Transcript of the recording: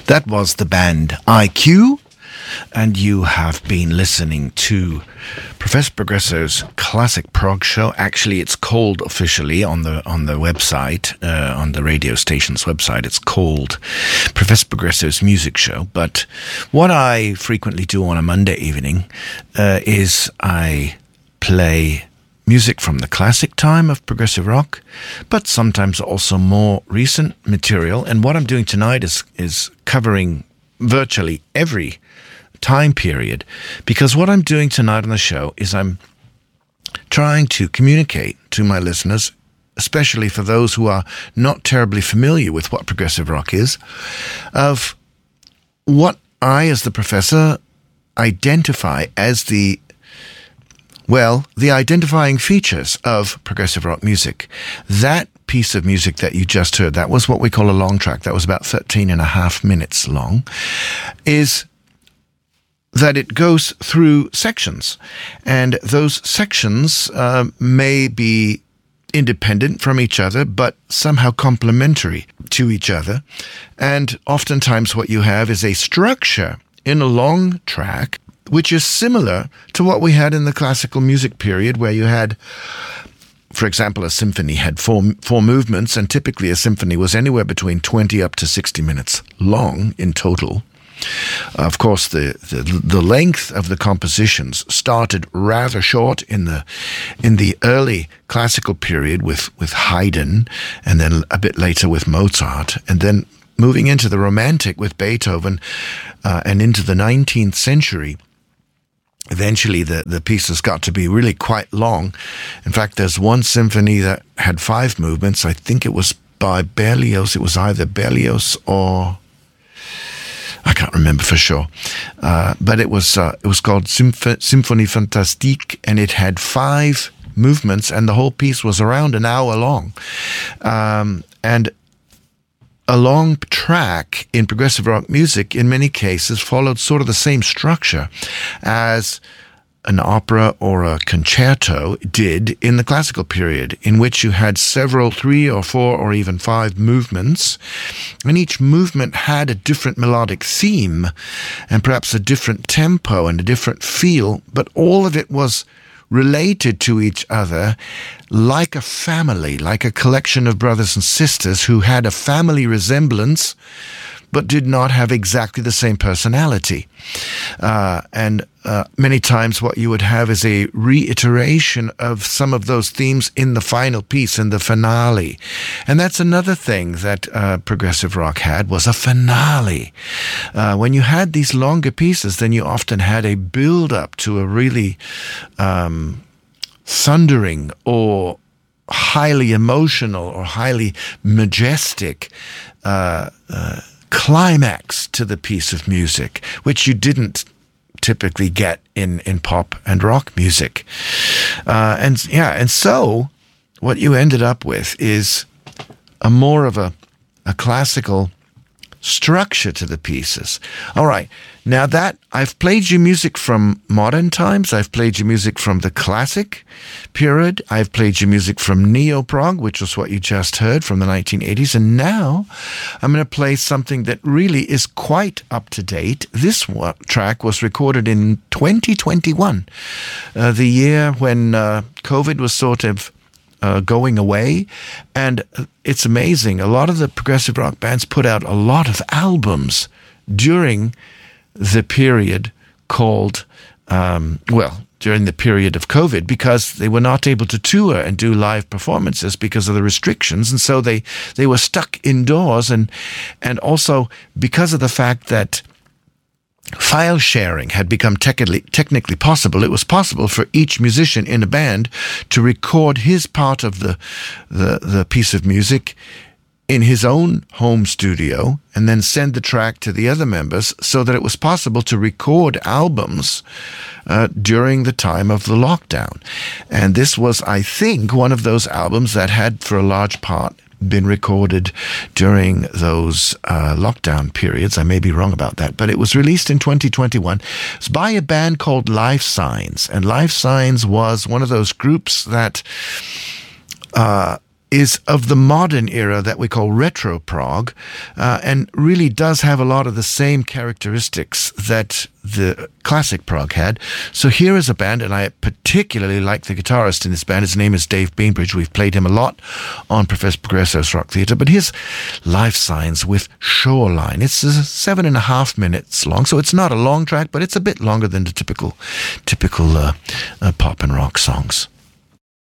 That was the band IQ, and you have been listening to Professor Progresso's Classic Prog Show. Actually, it's called officially on the website, on the radio station's website, it's called Professor Progresso's Music Show. But what I frequently do on a Monday evening is I play music from the classic time of progressive rock, but sometimes also more recent material. And what I'm doing tonight is covering virtually every time period, because what I'm doing tonight on the show is I'm trying to communicate to my listeners, especially for those who are not terribly familiar with what progressive rock is, of what I, as the professor, identify as the identifying features of progressive rock music. That piece of music that you just heard, that was what we call a long track, that was about 13 and a half minutes long, is that it goes through sections. And those sections may be independent from each other, but somehow complementary to each other. And oftentimes what you have is a structure in a long track which is similar to what we had in the classical music period, where you had, for example, a symphony had four movements, and typically a symphony was anywhere between 20 up to 60 minutes long in total. Of course, the length of the compositions started rather short in the early classical period with Haydn, and then a bit later with Mozart, and then moving into the Romantic with Beethoven, and into the 19th century. Eventually, the pieces got to be really quite long. In fact, there's one symphony that had 5 movements. I think it was by Berlioz. It was either Berlioz or I can't remember for sure. But it was called Symphonie Fantastique, and it had 5 movements, and the whole piece was around an hour long. And a long track in progressive rock music, in many cases, followed sort of the same structure as an opera or a concerto did in the classical period, in which you had several 3 or 4 or even 5 movements, and each movement had a different melodic theme and perhaps a different tempo and a different feel, but all of it was related to each other like a family, like a collection of brothers and sisters who had a family resemblance but did not have exactly the same personality. And many times what you would have is a reiteration of some of those themes in the final piece, in the finale. And that's another thing that progressive rock had, was a finale. When you had these longer pieces, then you often had a build-up to a really thundering or highly emotional or highly majestic climax to the piece of music, which you didn't typically get in pop and rock music. And so what you ended up with is a more of a classical structure to the pieces. All right. Now that I've played you music from modern times, I've played you music from the classic period, I've played you music from neo-prog, which was what you just heard from the 1980s, and now I'm going to play something that really is quite up to date. This track was recorded in 2021, the year when COVID was sort of going away, and it's amazing. A lot of the progressive rock bands put out a lot of albums during the period called, during the period of COVID, because they were not able to tour and do live performances because of the restrictions, and so they were stuck indoors, and also because of the fact that file sharing had become technically possible. It was possible for each musician in a band to record his part of the piece of music in his own home studio and then send the track to the other members, so that it was possible to record albums during the time of the lockdown. And this was, I think, one of those albums that had, for a large part, been recorded during those lockdown periods. I may be wrong about that, but it was released in 2021. It's by a band called Life Signs, and Life Signs was one of those groups that is of the modern era that we call retro prog, and really does have a lot of the same characteristics that the classic prog had. So here is a band, and I particularly like the guitarist in this band. His name is Dave Bainbridge. We've played him a lot on Professor Progresso's Rock Theatre, but here's Life Signs with Shoreline. It's 7.5 minutes long, so it's not a long track, but it's a bit longer than the typical pop and rock songs.